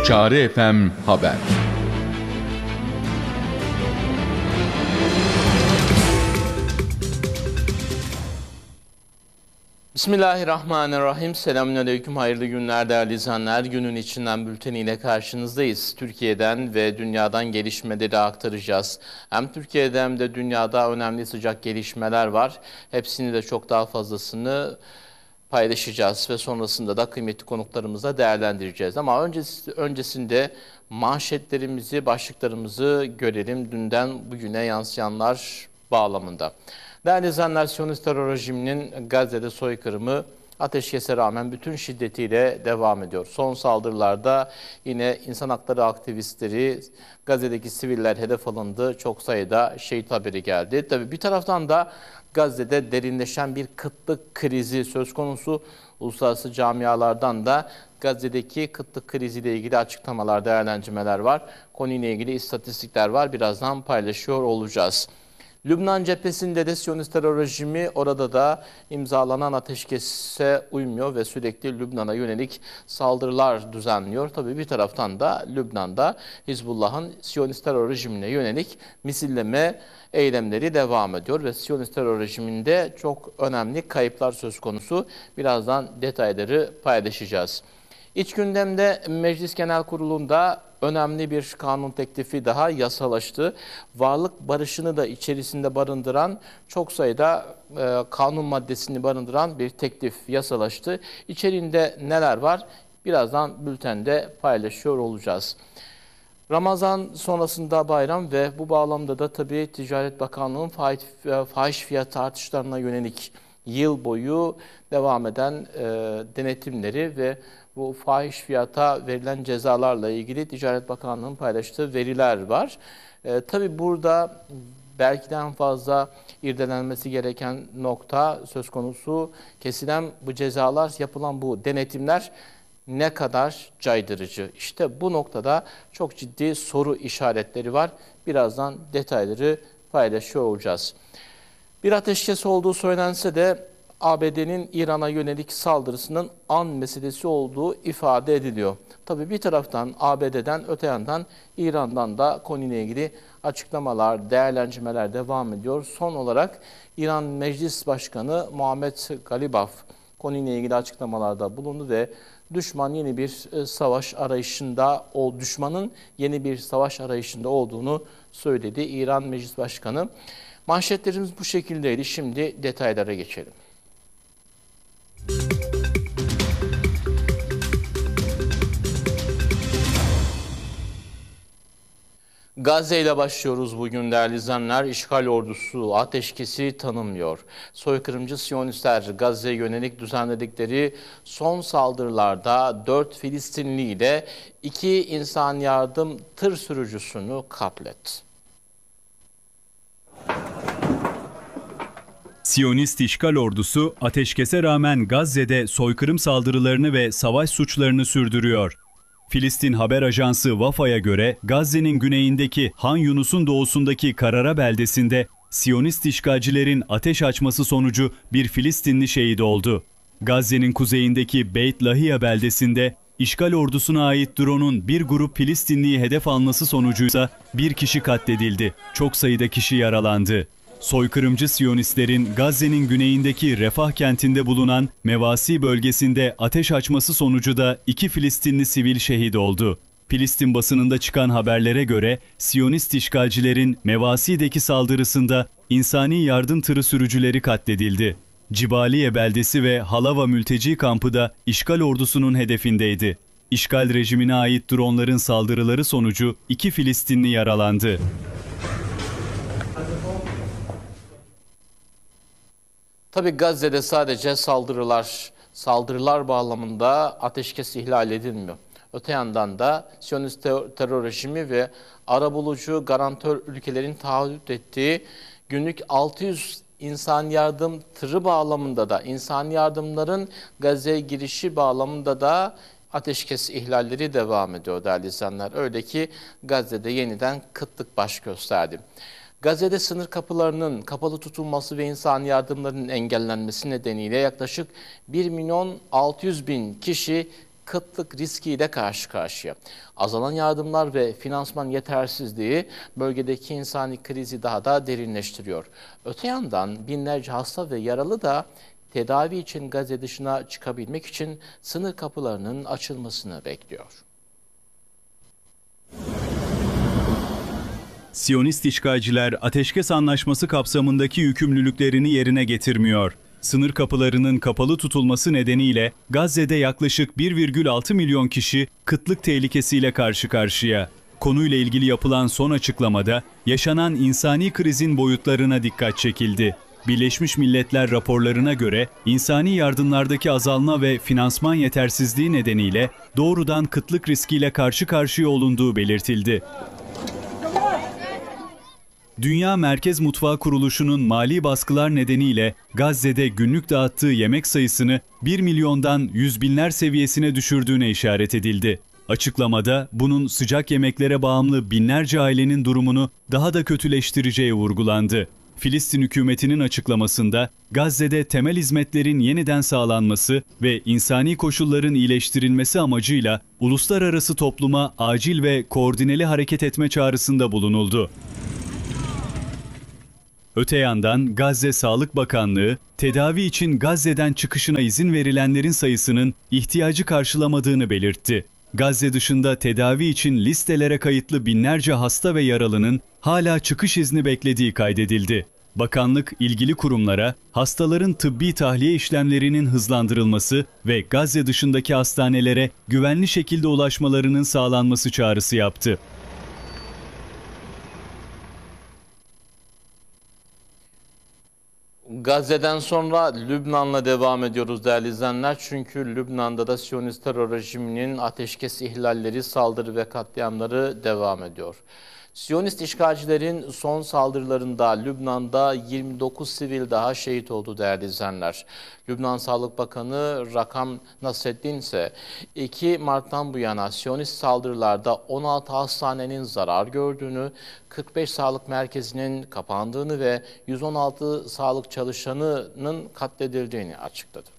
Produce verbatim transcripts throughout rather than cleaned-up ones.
Çağrı F M Haber. Bismillahirrahmanirrahim. Selamünaleyküm. Hayırlı günler değerli izleyenler. Günün içinden bülteniyle karşınızdayız. Türkiye'den ve dünyadan gelişmeleri aktaracağız. Hem Türkiye'de hem de dünyada önemli sıcak gelişmeler var. Hepsini de çok daha fazlasını paylaşacağız ve sonrasında da kıymetli konuklarımızla değerlendireceğiz. Ama öncesi, öncesinde manşetlerimizi, başlıklarımızı görelim. Dünden bugüne yansıyanlar bağlamında. Değerli izleyenler, Siyonist terör rejiminin Gazze'de soykırımı ateşkese rağmen bütün şiddetiyle devam ediyor. Son saldırılarda yine insan hakları aktivistleri, Gazze'deki siviller hedef alındı. Çok sayıda şehit haberi geldi. Tabii bir taraftan da Gazze'de derinleşen bir kıtlık krizi söz konusu. Uluslararası camialardan da Gazze'deki kıtlık kriziyle ilgili açıklamalar, değerlendirmeler var. Konuyla ilgili istatistikler var. Birazdan paylaşıyor olacağız. Lübnan cephesinde de Siyonist terör rejimi orada da imzalanan ateşkese uymuyor ve sürekli Lübnan'a yönelik saldırılar düzenliyor. Tabii bir taraftan da Lübnan'da Hizbullah'ın Siyonist terör rejimine yönelik misilleme eylemleri devam ediyor ve Siyonist terör rejiminde çok önemli kayıplar söz konusu. Birazdan detayları paylaşacağız. İç gündemde Meclis Genel Kurulu'nda önemli bir kanun teklifi daha yasalaştı. Varlık barışını da içerisinde barındıran çok sayıda e, kanun maddesini barındıran bir teklif yasalaştı. İçeriğinde neler var? Birazdan bültende paylaşıyor olacağız. Ramazan sonrasında bayram ve bu bağlamda da tabii Ticaret Bakanlığı'nın fahiş fiyat artışlarına yönelik yıl boyu devam eden e, denetimleri ve bu fahiş fiyata verilen cezalarla ilgili Ticaret Bakanlığı'nın paylaştığı veriler var. E, tabii burada belki de en fazla irdelenmesi gereken nokta söz konusu kesilen bu cezalar, yapılan bu denetimler ne kadar caydırıcı? İşte bu noktada çok ciddi soru işaretleri var. Birazdan detayları paylaşıyor olacağız. Bir ateşkes olduğu söylense de A B D'nin İran'a yönelik saldırısının an meselesi olduğu ifade ediliyor. Tabii bir taraftan A B D'den öte yandan İran'dan da konuyla ilgili açıklamalar, değerlendirmeler devam ediyor. Son olarak İran Meclis Başkanı Muhammed Galibaf konuyla ilgili açıklamalarda bulundu ve düşman yeni bir savaş arayışında, o düşmanın yeni bir savaş arayışında olduğunu söyledi İran Meclis Başkanı. Manşetlerimiz bu şekildeydi. Şimdi detaylara geçelim. Gazze ile başlıyoruz bugün değerli izleyenler. İşgal ordusu ateşkesi tanımıyor. Soykırımcı Siyonistler Gazze'ye yönelik düzenledikleri son saldırılarda dört Filistinli ile iki insan yardım tır sürücüsünü katletti. Siyonist işgal ordusu ateşkese rağmen Gazze'de soykırım saldırılarını ve savaş suçlarını sürdürüyor. Filistin haber ajansı Vafa'ya göre Gazze'nin güneyindeki Han Yunus'un doğusundaki Karara beldesinde Siyonist işgalcilerin ateş açması sonucu bir Filistinli şehit oldu. Gazze'nin kuzeyindeki Beit Lahia beldesinde işgal ordusuna ait drone'un bir grup Filistinliyi hedef alması sonucuysa bir kişi katledildi. Çok sayıda kişi yaralandı. Soykırımcı Siyonistlerin Gazze'nin güneyindeki Refah kentinde bulunan Mevasi bölgesinde ateş açması sonucu da iki Filistinli sivil şehit oldu. Filistin basınında çıkan haberlere göre Siyonist işgalcilerin Mevasi'deki saldırısında insani yardım tırı sürücüleri katledildi. Cibaliye beldesi ve Halava mülteci kampı da işgal ordusunun hedefindeydi. İşgal rejimine ait dronların saldırıları sonucu iki Filistinli yaralandı. Tabii Gazze'de sadece saldırılar, saldırılar bağlamında ateşkes ihlal edilmiyor. Öte yandan da Siyonist terör rejimi ve arabulucu garantör ülkelerin taahhüt ettiği günlük altı yüz insan yardım tırı bağlamında da, insan yardımların Gazze'ye girişi bağlamında da ateşkes ihlalleri devam ediyor değerli izleyenler. Öyle ki Gazze'de yeniden kıtlık baş gösterdi. Gazze'de sınır kapılarının kapalı tutulması ve insan yardımlarının engellenmesi nedeniyle yaklaşık bir milyon altı yüz bin kişi kıtlık riskiyle karşı karşıya. Azalan yardımlar ve finansman yetersizliği bölgedeki insani krizi daha da derinleştiriyor. Öte yandan binlerce hasta ve yaralı da tedavi için Gazze dışına çıkabilmek için sınır kapılarının açılmasını bekliyor. Siyonist işgalciler ateşkes anlaşması kapsamındaki yükümlülüklerini yerine getirmiyor. Sınır kapılarının kapalı tutulması nedeniyle Gazze'de yaklaşık bir virgül altı milyon kişi kıtlık tehlikesiyle karşı karşıya. Konuyla ilgili yapılan son açıklamada yaşanan insani krizin boyutlarına dikkat çekildi. Birleşmiş Milletler raporlarına göre insani yardımlardaki azalma ve finansman yetersizliği nedeniyle doğrudan kıtlık riskiyle karşı karşıya olunduğu belirtildi. Dünya Merkez Mutfağı Kuruluşu'nun mali baskılar nedeniyle Gazze'de günlük dağıttığı yemek sayısını bir milyondan yüz binler seviyesine düşürdüğüne işaret edildi. Açıklamada bunun sıcak yemeklere bağımlı binlerce ailenin durumunu daha da kötüleştireceği vurgulandı. Filistin hükümetinin açıklamasında Gazze'de temel hizmetlerin yeniden sağlanması ve insani koşulların iyileştirilmesi amacıyla uluslararası topluma acil ve koordineli hareket etme çağrısında bulunuldu. Öte yandan Gazze Sağlık Bakanlığı, tedavi için Gazze'den çıkışına izin verilenlerin sayısının ihtiyacı karşılamadığını belirtti. Gazze dışında tedavi için listelere kayıtlı binlerce hasta ve yaralının hala çıkış izni beklediği kaydedildi. Bakanlık, ilgili kurumlara hastaların tıbbi tahliye işlemlerinin hızlandırılması ve Gazze dışındaki hastanelere güvenli şekilde ulaşmalarının sağlanması çağrısı yaptı. Gazze'den sonra Lübnan'la devam ediyoruz değerli izleyenler. Çünkü Lübnan'da da Siyonist terör rejiminin ateşkes ihlalleri, saldırı ve katliamları devam ediyor. Siyonist işgalcilerin son saldırılarında Lübnan'da yirmi dokuz sivil daha şehit oldu değerli izleyenler. Lübnan Sağlık Bakanı Rakam Nasreddin ise iki Mart'tan bu yana Siyonist saldırılarda on altı hastanenin zarar gördüğünü, kırk beş sağlık merkezinin kapandığını ve yüz on altı sağlık çalışanının katledildiğini açıkladı.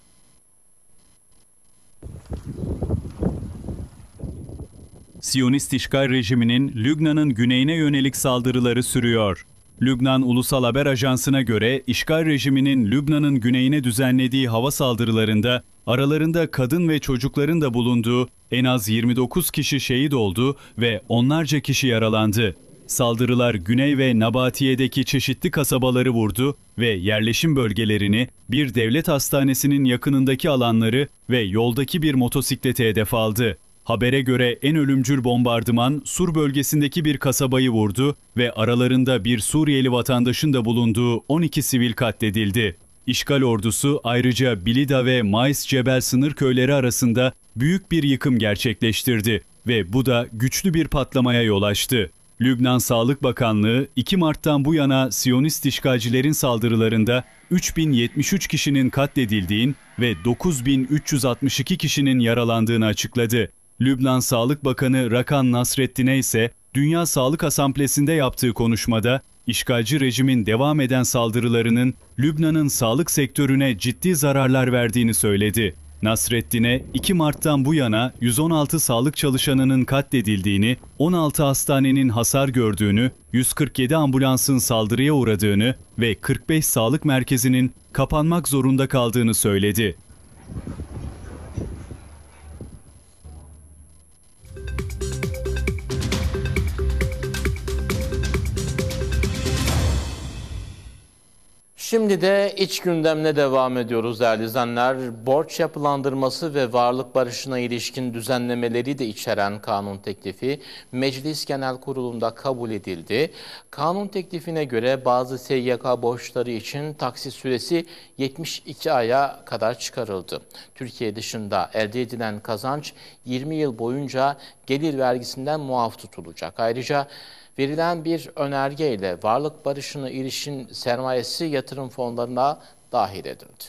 Siyonist işgal rejiminin Lübnan'ın güneyine yönelik saldırıları sürüyor. Lübnan Ulusal Haber Ajansı'na göre işgal rejiminin Lübnan'ın güneyine düzenlediği hava saldırılarında aralarında kadın ve çocukların da bulunduğu en az yirmi dokuz kişi şehit oldu ve onlarca kişi yaralandı. Saldırılar Güney ve Nabatiye'deki çeşitli kasabaları vurdu ve yerleşim bölgelerini, bir devlet hastanesinin yakınındaki alanları ve yoldaki bir motosiklete hedef aldı. Habere göre en ölümcül bombardıman Sur bölgesindeki bir kasabayı vurdu ve aralarında bir Suriyeli vatandaşın da bulunduğu on iki sivil katledildi. İşgal ordusu ayrıca Bilida ve Mais Cebel sınır köyleri arasında büyük bir yıkım gerçekleştirdi ve bu da güçlü bir patlamaya yol açtı. Lübnan Sağlık Bakanlığı iki Mart'tan bu yana Siyonist işgalcilerin saldırılarında üç bin yetmiş üç kişinin katledildiğini ve dokuz bin üç yüz altmış iki kişinin yaralandığını açıkladı. Lübnan Sağlık Bakanı Rakan Nasreddin'e ise Dünya Sağlık Asamblesi'nde yaptığı konuşmada işgalci rejimin devam eden saldırılarının Lübnan'ın sağlık sektörüne ciddi zararlar verdiğini söyledi. Nasreddin'e iki Mart'tan bu yana yüz on altı sağlık çalışanının katledildiğini, on altı hastanenin hasar gördüğünü, yüz kırk yedi ambulansın saldırıya uğradığını ve kırk beş sağlık merkezinin kapanmak zorunda kaldığını söyledi. Şimdi de iç gündemle devam ediyoruz değerli izleyenler. Borç yapılandırması ve varlık barışına ilişkin düzenlemeleri de içeren kanun teklifi Meclis Genel Kurulu'nda kabul edildi. Kanun teklifine göre bazı S G K borçları için taksit süresi yetmiş iki aya kadar çıkarıldı. Türkiye dışında elde edilen kazanç yirmi yıl boyunca gelir vergisinden muaf tutulacak. Ayrıca verilen bir önergeyle varlık barışına ilişkin sermayesi yatırım fonlarına dahil edildi.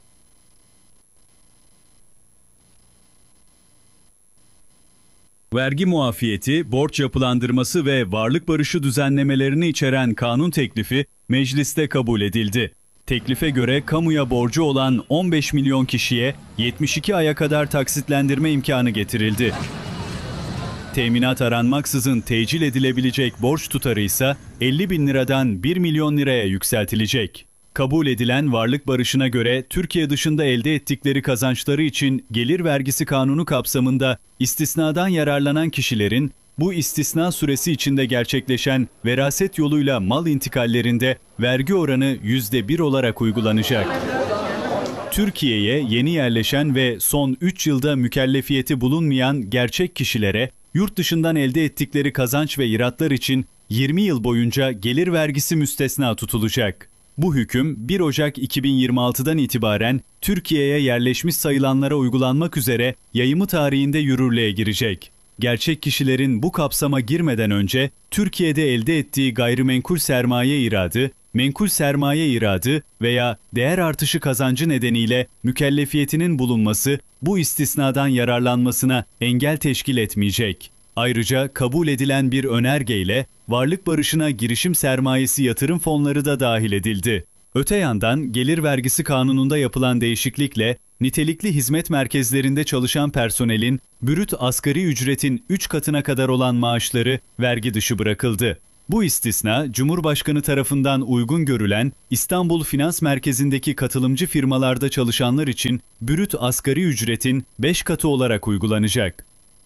Vergi muafiyeti, borç yapılandırması ve varlık barışı düzenlemelerini içeren kanun teklifi mecliste kabul edildi. Teklife göre kamuya borcu olan on beş milyon kişiye yetmiş iki aya kadar taksitlendirme imkanı getirildi. Teminat aranmaksızın tecil edilebilecek borç tutarı ise elli bin liradan bir milyon liraya yükseltilecek. Kabul edilen varlık barışına göre Türkiye dışında elde ettikleri kazançları için gelir vergisi kanunu kapsamında istisnadan yararlanan kişilerin bu istisna süresi içinde gerçekleşen veraset yoluyla mal intikallerinde vergi oranı yüzde bir olarak uygulanacak. Türkiye'ye yeni yerleşen ve son üç yılda mükellefiyeti bulunmayan gerçek kişilere yurt dışından elde ettikleri kazanç ve iratlar için yirmi yıl boyunca gelir vergisi müstesna tutulacak. Bu hüküm bir Ocak iki bin yirmi altıdan itibaren Türkiye'ye yerleşmiş sayılanlara uygulanmak üzere yayımı tarihinde yürürlüğe girecek. Gerçek kişilerin bu kapsama girmeden önce Türkiye'de elde ettiği gayrimenkul sermaye iradı, menkul sermaye iradı veya değer artışı kazancı nedeniyle mükellefiyetinin bulunması bu istisnadan yararlanmasına engel teşkil etmeyecek. Ayrıca kabul edilen bir önergeyle varlık barışına girişim sermayesi yatırım fonları da dahil edildi. Öte yandan gelir vergisi kanununda yapılan değişiklikle nitelikli hizmet merkezlerinde çalışan personelin brüt asgari ücretin üç katına kadar olan maaşları vergi dışı bırakıldı. Bu istisna, Cumhurbaşkanı tarafından uygun görülen İstanbul Finans Merkezi'ndeki katılımcı firmalarda çalışanlar için brüt asgari ücretin beş katı olarak uygulanacak.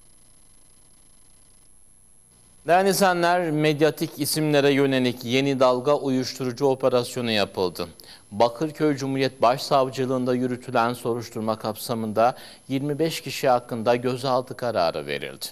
Değerli izleyenler, medyatik isimlere yönelik yeni dalga uyuşturucu operasyonu yapıldı. Bakırköy Cumhuriyet Başsavcılığında yürütülen soruşturma kapsamında yirmi beş kişi hakkında gözaltı kararı verildi.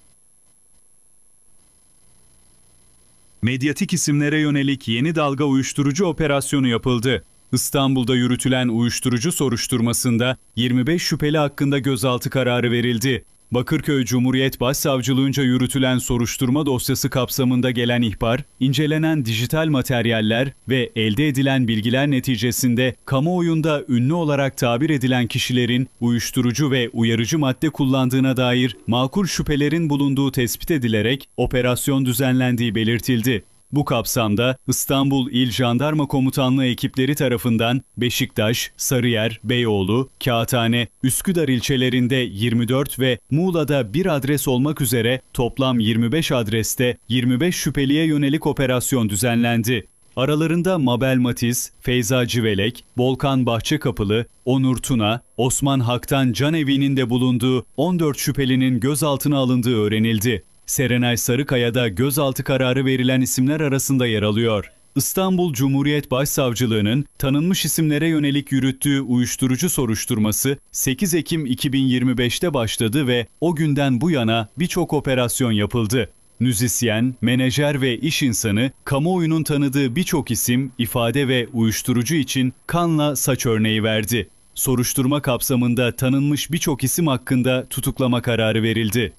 Medyatik isimlere yönelik yeni dalga uyuşturucu operasyonu yapıldı. İstanbul'da yürütülen uyuşturucu soruşturmasında yirmi beş şüpheli hakkında gözaltı kararı verildi. Bakırköy Cumhuriyet Başsavcılığınca yürütülen soruşturma dosyası kapsamında gelen ihbar, incelenen dijital materyaller ve elde edilen bilgiler neticesinde kamuoyunda ünlü olarak tabir edilen kişilerin uyuşturucu ve uyarıcı madde kullandığına dair makul şüphelerin bulunduğu tespit edilerek operasyon düzenlendiği belirtildi. Bu kapsamda İstanbul İl Jandarma Komutanlığı ekipleri tarafından Beşiktaş, Sarıyer, Beyoğlu, Kağıthane, Üsküdar ilçelerinde yirmi dört ve Muğla'da bir adres olmak üzere toplam yirmi beş adreste yirmi beş şüpheliye yönelik operasyon düzenlendi. Aralarında Mabel Matiz, Feyza Civelek, Volkan Bahçekapılı, Onur Tuna, Osman Hak'tan Canevi'nin de bulunduğu on dört şüphelinin gözaltına alındığı öğrenildi. Serenay Sarıkaya'da gözaltı kararı verilen isimler arasında yer alıyor. İstanbul Cumhuriyet Başsavcılığı'nın tanınmış isimlere yönelik yürüttüğü uyuşturucu soruşturması sekiz Ekim iki bin yirmi beşte başladı ve o günden bu yana birçok operasyon yapıldı. Müzisyen, menajer ve iş insanı, kamuoyunun tanıdığı birçok isim, ifade ve uyuşturucu için kanla saç örneği verdi. Soruşturma kapsamında tanınmış birçok isim hakkında tutuklama kararı verildi.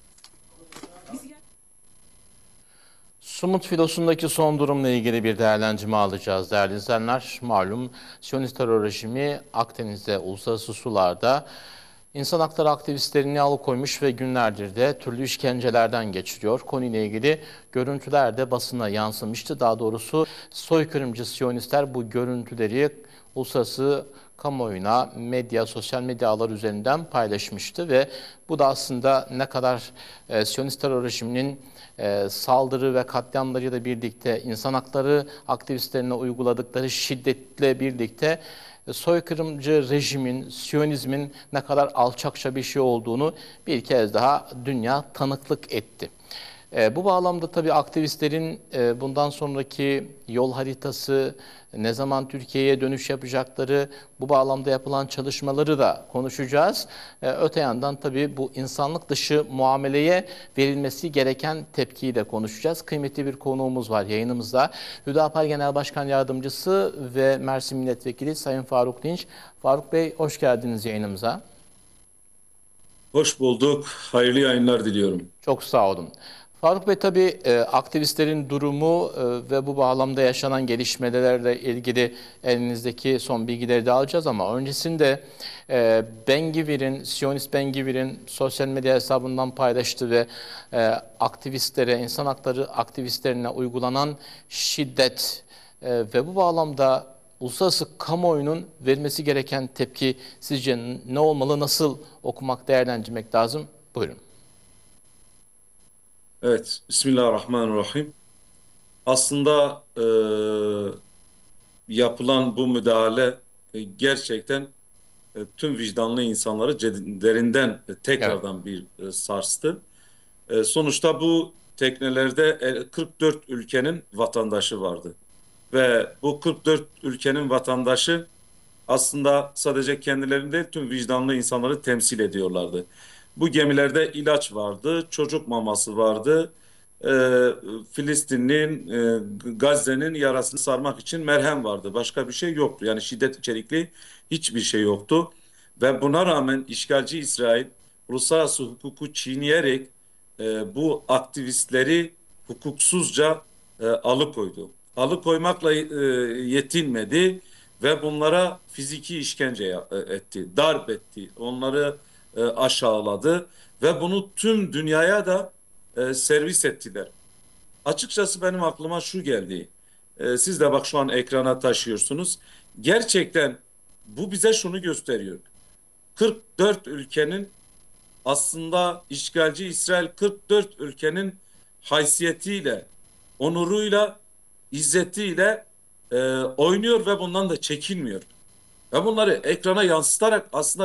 Sumut filosundaki son durumla ilgili bir değerlendirme alacağız değerli izleyenler. Malum Siyonist terör rejimi Akdeniz'de, uluslararası sularda insan hakları aktivistlerini alıkoymuş ve günlerdir de türlü işkencelerden geçiriyor. Konuyla ilgili görüntüler de basına yansımıştı. Daha doğrusu soykırımcı Siyonistler bu görüntüleri uluslararası kamuoyuna, medya, sosyal medya ağları üzerinden paylaşmıştı ve bu da aslında ne kadar e, Siyonist terör rejiminin e, saldırı ve katliamlarıyla birlikte insan hakları aktivistlerine uyguladıkları şiddetle birlikte e, soykırımcı rejimin, Siyonizmin ne kadar alçakça bir şey olduğunu bir kez daha dünya tanıklık etti. E, bu bağlamda tabii aktivistlerin e, bundan sonraki yol haritası, ne zaman Türkiye'ye dönüş yapacakları, bu bağlamda yapılan çalışmaları da konuşacağız. E, öte yandan tabii bu insanlık dışı muameleye verilmesi gereken tepkiyi de konuşacağız. Kıymetli bir konuğumuz var yayınımızda. Hüdapar Genel Başkan Yardımcısı ve Mersin Milletvekili Sayın Faruk Dinç. Faruk Bey, hoş geldiniz yayınımıza. Hoş bulduk. Hayırlı yayınlar diliyorum. Çok sağ olun. Faruk Bey, tabii e, aktivistlerin durumu e, ve bu bağlamda yaşanan gelişmelerle ilgili elinizdeki son bilgileri de alacağız ama öncesinde e, Ben-Gvir'in, Siyonist Ben-Gvir'in sosyal medya hesabından paylaştığı ve e, aktivistlere, insan hakları aktivistlerine uygulanan şiddet e, ve bu bağlamda uluslararası kamuoyunun vermesi gereken tepki sizce ne olmalı? Nasıl okumak, değerlendirmek lazım? Buyurun. Evet, Bismillahirrahmanirrahim. Aslında e, yapılan bu müdahale e, gerçekten e, tüm vicdanlı insanları ced- derinden e, Evet. tekrardan bir e, sarstı. E, sonuçta bu teknelerde e, kırk dört ülkenin vatandaşı vardı. Ve bu kırk dört ülkenin vatandaşı aslında sadece kendilerini değil tüm vicdanlı insanları temsil ediyorlardı. Bu gemilerde ilaç vardı, çocuk maması vardı. Ee, Filistin'in, e, Gazze'nin yarasını sarmak için merhem vardı. Başka bir şey yoktu. Yani şiddet içerikli hiçbir şey yoktu. Ve buna rağmen işgalci İsrail uluslararası hukuku çiğneyerek e, bu aktivistleri hukuksuzca e, alıkoydu. Alıkoymakla e, yetinmedi ve bunlara fiziki işkence ya- e, etti, darp etti, onları e, aşağıladı ve bunu tüm dünyaya da e, servis ettiler. Açıkçası benim aklıma şu geldi. E, siz de bak şu an ekrana taşıyorsunuz. Gerçekten bu bize şunu gösteriyor. kırk dört ülkenin aslında işgalci İsrail kırk dört ülkenin haysiyetiyle, onuruyla, izzetiyle e, oynuyor ve bundan da çekinmiyor. Ve bunları ekrana yansıtarak aslında